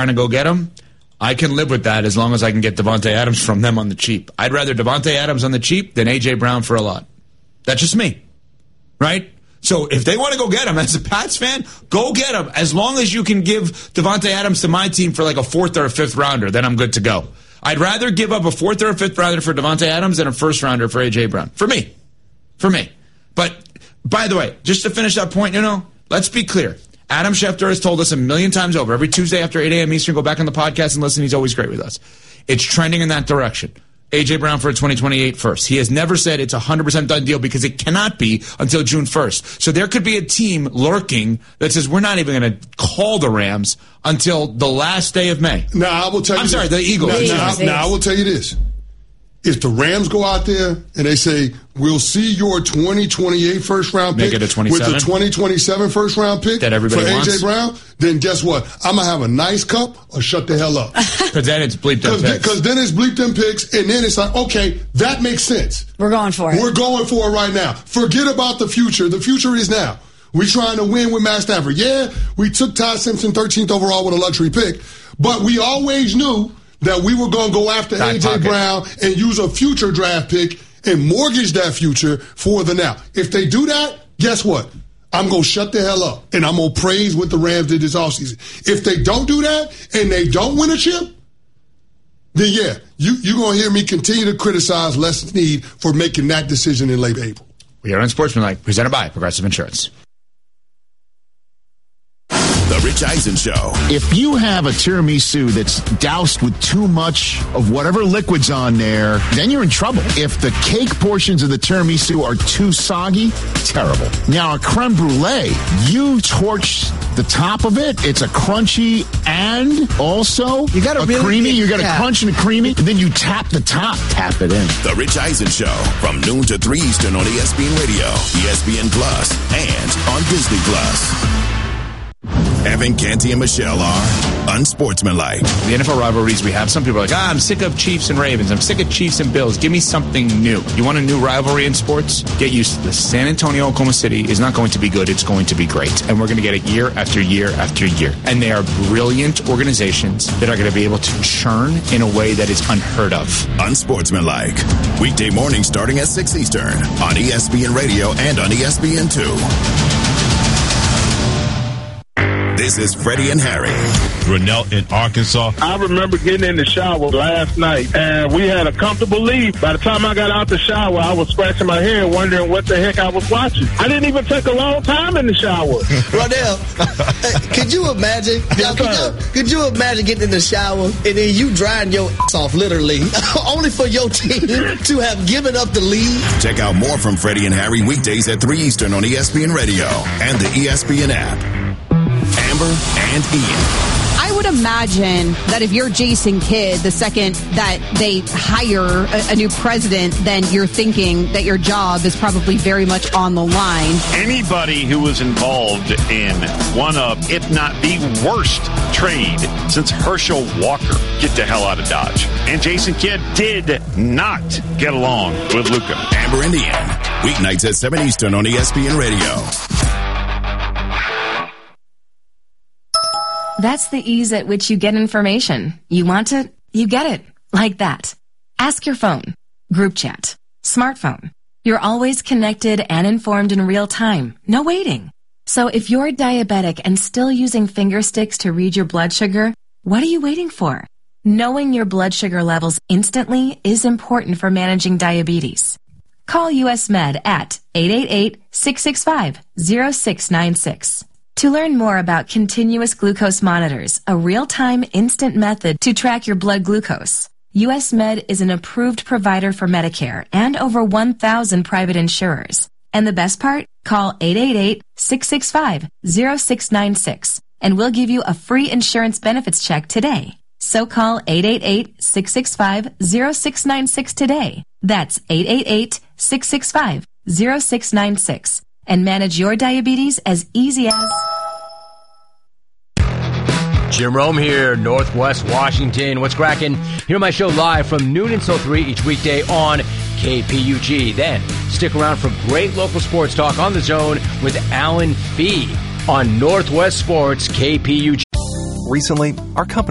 Brown and go get him, I can live with that as long as I can get Devontae Adams from them on the cheap. I'd rather Devontae Adams on the cheap than A.J. Brown for a lot. That's just me, right? So if they want to go get him, as a Pats fan, go get him. As long as you can give Devontae Adams to my team for like a 4th or a 5th rounder, then I'm good to go. I'd rather give up a 4th or a 5th rounder for Devontae Adams than a 1st rounder for A.J. Brown. For me. But, by the way, just to finish that point, let's be clear. Adam Schefter has told us a million times over, every Tuesday after 8 a.m. Eastern, go back on the podcast and listen. He's always great with us. It's trending in that direction. A.J. Brown for a 2028 first. He has never said it's a 100% done deal because it cannot be until June 1st. So there could be a team lurking that says we're not even going to call the Rams until the last day of May. Now, I will tell you this. The Eagles. Now, I will tell you this. If the Rams go out there and they say, we'll see your 2028 first-round pick with the 2027 first-round pick that everybody for wants. A.J. Brown, then guess what? I'm going to have a nice cup or shut the hell up. Because then it's bleep them picks. Because then it's bleep them picks, and then it's like, okay, that makes sense. We're going for it. We're going for it right now. Forget about the future. The future is now. We're trying to win with Matt Stafford. Yeah, we took Ty Simpson 13th overall with a luxury pick, but we always knew that we were going to go after A.J. Brown and use a future draft pick and mortgage that future for the now. If they do that, guess what? I'm going to shut the hell up, and I'm going to praise what the Rams did this offseason. If they don't do that and they don't win a chip, then, yeah, you're going to hear me continue to criticize Les Snead for making that decision in late April. We are on Sportsmanlike, presented by Progressive Insurance. The Rich Eisen Show. If you have a tiramisu that's doused with too much of whatever liquid's on there, then you're in trouble. If the cake portions of the tiramisu are too soggy, terrible. Now, a creme brulee, you torch the top of it. It's a crunchy and also you got a really creamy. You got a crunch and a creamy, and then you tap the top. Tap it in. The Rich Eisen Show from noon to 3 Eastern on ESPN Radio, ESPN Plus, and on Disney Plus. Evan, Canty, and Michelle are unsportsmanlike. The NFL rivalries we have, some people are like, I'm sick of Chiefs and Ravens. I'm sick of Chiefs and Bills. Give me something new. You want a new rivalry in sports? Get used to this. San Antonio, Oklahoma City is not going to be good. It's going to be great. And we're going to get it year after year after year. And they are brilliant organizations that are going to be able to churn in a way that is unheard of. Unsportsmanlike. Weekday morning starting at 6 Eastern on ESPN Radio and on ESPN2. This is Freddie and Harry. Grinnell in Arkansas. I remember getting in the shower last night, and we had a comfortable lead. By the time I got out the shower, I was scratching my head, wondering what the heck I was watching. I didn't even take a long time in the shower. Rodell, could you imagine? Could you imagine getting in the shower and then you drying your ass off, literally, only for your team to have given up the lead? Check out more from Freddie and Harry weekdays at 3 Eastern on ESPN Radio and the ESPN app. Amber and Ian. I would imagine that if you're Jason Kidd, the second that they hire a new president, then you're thinking that your job is probably very much on the line. Anybody who was involved in one of, if not the worst trade since Herschel Walker, get the hell out of Dodge. And Jason Kidd did not get along with Luka. Amber and Ian. Weeknights at 7 Eastern on ESPN Radio. That's the ease at which you get information. You want it, you get it. Like that. Ask your phone. Group chat. Smartphone. You're always connected and informed in real time. No waiting. So if you're diabetic and still using finger sticks to read your blood sugar, what are you waiting for? Knowing your blood sugar levels instantly is important for managing diabetes. Call US Med at 888-665-0696. To learn more about continuous glucose monitors, a real-time instant method to track your blood glucose, US Med is an approved provider for Medicare and over 1,000 private insurers. And the best part? Call 888-665-0696 and we'll give you a free insurance benefits check today. So call 888-665-0696 today. That's 888-665-0696. And manage your diabetes as easy as... Jim Rome here, Northwest Washington. What's cracking? Hear my show live from noon until 3 each weekday on KPUG. Then stick around for great local sports talk on The Zone with Alan Fee on Northwest Sports KPUG. Recently, our company